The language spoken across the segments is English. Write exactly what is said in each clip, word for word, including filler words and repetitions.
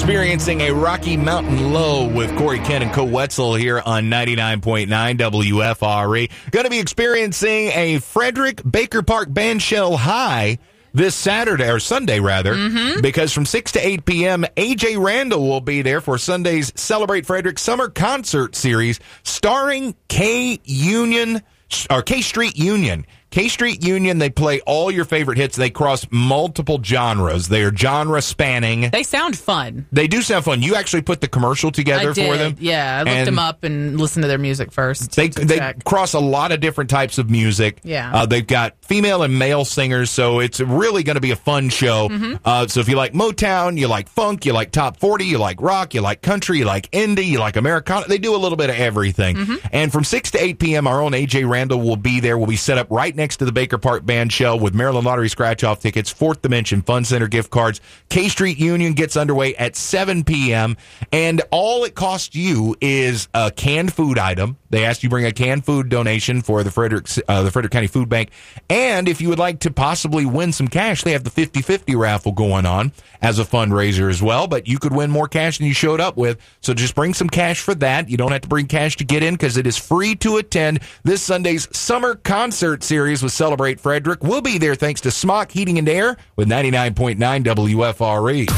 experiencing a Rocky Mountain low with Corey Kent and Co Wetzel here on ninety-nine point nine W F R E. Going to be experiencing a Frederick Baker Park Bandshell high this Saturday, or Sunday rather, mm-hmm. because from six to eight p.m., A J Randall will be there for Sunday's Celebrate Frederick Summer Concert Series starring K Union, or K Street Union. K Street Union, they play all your favorite hits. They cross multiple genres. They are genre spanning. They sound fun. They do sound fun. You actually put the commercial together I did. for them. Yeah, I looked them up and listened to their music first. They they check. cross a lot of different types of music. Yeah. Uh, they've got female and male singers, so it's really going to be a fun show. Mm-hmm. Uh, so if you like Motown, you like funk, you like top forty, you like rock, you like country, you like indie, you like Americana, they do a little bit of everything. Mm-hmm. And from six to eight p.m., our own A J Randall will be there. We'll be set up right next to the Baker Park Bandshell with Maryland Lottery scratch-off tickets, Fourth Dimension Fun Center gift cards. K Street Union gets underway at seven p.m., and all it costs you is a canned food item. They ask you bring a canned food donation for the Frederick, uh, the Frederick County Food Bank. And if you would like to possibly win some cash, they have the fifty-fifty raffle going on as a fundraiser as well. But you could win more cash than you showed up with. So just bring some cash for that. You don't have to bring cash to get in because it is free to attend this Sunday's Summer Concert Series with Celebrate Frederick. We'll be there thanks to Smock Heating and Air with ninety-nine point nine W F R E.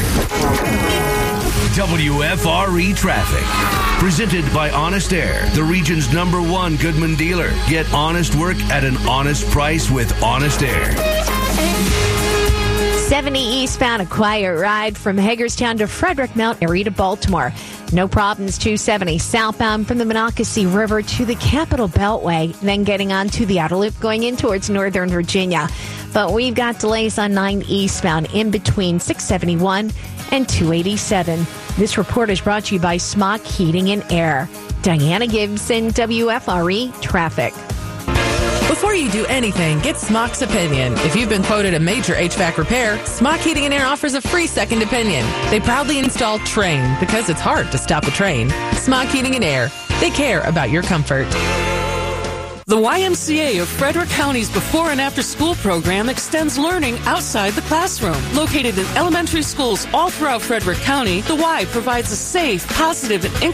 W F R E Traffic. Presented by Honest Air, the region's number one Goodman dealer. Get honest work at an honest price with Honest Air. seventy eastbound, a quiet ride from Hagerstown to Frederick, Mount Airy to Baltimore. No problems. two seventy southbound from the Monocacy River to the Capitol Beltway, then getting on to the outer loop going in towards Northern Virginia. But we've got delays on nine eastbound in between six seventy-one and two eighty-seven. This report is brought to you by Smock Heating and Air. Diana Gibson, W F R E Traffic. Before you do anything, get Smock's opinion. If you've been quoted a major H V A C repair, Smock Heating and Air offers a free second opinion. They proudly install Train because it's hard to stop a train. Smock Heating and Air. They care about your comfort. The Y M C A of Frederick County's before and after school program extends learning outside the classroom. Located in elementary schools all throughout Frederick County, the Y provides a safe, positive, and